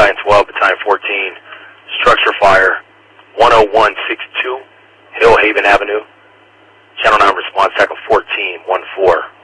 Battalion 12, Battalion 14, structure fire, 10162, Hillhaven Avenue. Channel 9 response, TACOM 14, 1-4.